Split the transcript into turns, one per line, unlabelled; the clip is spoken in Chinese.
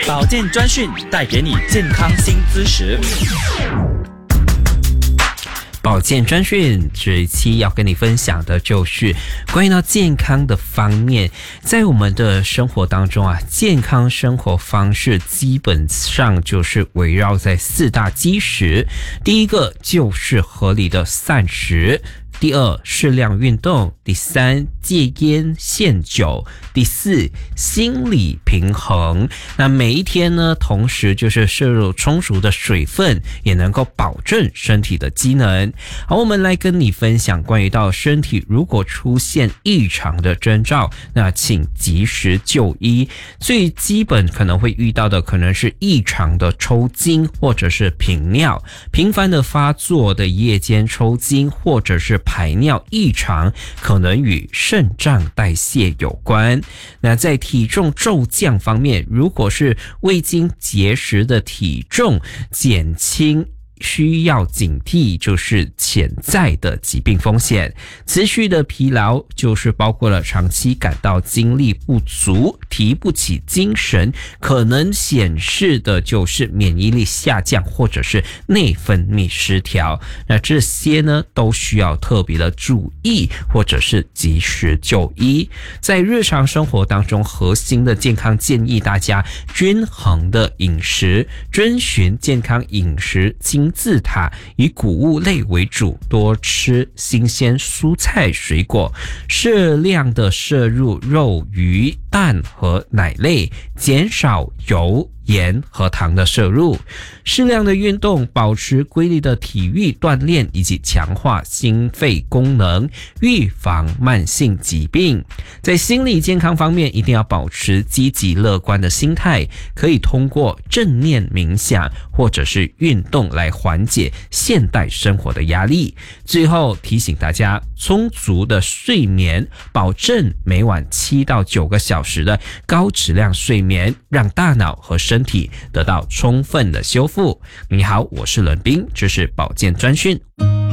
保健专讯带给你健康新知识。
保健专讯这一期要跟你分享的就是关于到健康的方面。在我们的生活当中啊，健康生活方式基本上就是围绕在4大基石。第一个就是合理的膳食，第二，适量运动，第三，戒烟限酒，第四，心理平衡。那每一天呢，同时就是摄入充足的水分，也能够保证身体的机能。好，我们来跟你分享关于到身体如果出现异常的征兆，那请及时就医。最基本可能会遇到的可能是异常的抽筋或者是频尿，频繁的发作的夜间抽筋或者是排尿异常，可能与肾脏代谢有关。那在体重骤降方面，如果是未经节食的体重减轻，需要警惕就是潜在的疾病风险。持续的疲劳就是包括了长期感到精力不足，提不起精神，可能显示的就是免疫力下降或者是内分泌失调。那这些呢都需要特别的注意或者是及时就医。在日常生活当中，核心的健康建议大家均衡的饮食，遵循健康饮食金字塔，以谷物类为主，多吃新鲜蔬菜水果，适量的摄入肉、鱼、蛋和奶类，减少油、盐和糖的摄入，适量的运动，保持规律的体育锻炼，以及强化心肺功能，预防慢性疾病。在心理健康方面，一定要保持积极乐观的心态，可以通过正念冥想或者是运动来缓解现代生活的压力。最后提醒大家，充足的睡眠，保证每晚7到9个小时的高质量睡眠，让大脑和身体得到充分的修复。你好，我是伦斌，这是保健专讯。